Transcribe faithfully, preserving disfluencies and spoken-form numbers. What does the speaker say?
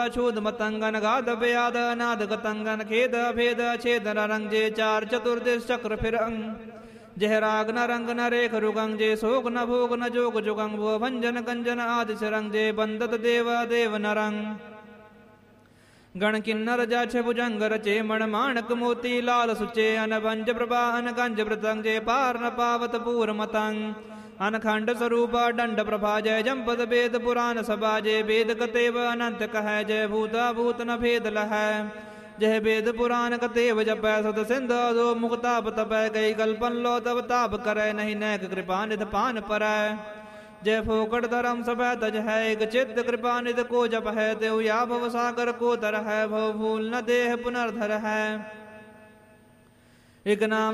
छूद मतंगन गाद व्याद नाद गतंगन खेद भेद छेद रंग जे चार चतुर्दिश चक्र फिर जह राग न रंग न रेख रुगंग जे शोक न भोग न जोग जुगंग वो भंजन गंजन आदि रंग जे बंदत देव देव न रंग गण किन्नर जाछ भुजंग रचे मण माणक मोती लाल सुचे अनबंज प्रभा अनगंज वृतंग जे पार न पावत पूर मतंग अनखंड स्वरूप दंड प्रभा जय जम्पद वेद पुराण सभा जय वेद कतेव अनंत कह जय भूता भूत न भेद लह जय वेद पुराण कतेव जपै सत सिंध दो मुक्ताप तपै गई कल्पन लो तब ताप करे नहीं नैक कृपा निध पान परै जय फोकट धर्म सब तज है एक चित्त कृपा निध को जप है तेउ या भव सागर को तर है भव भूल न देह पुनर्धर है एक नाम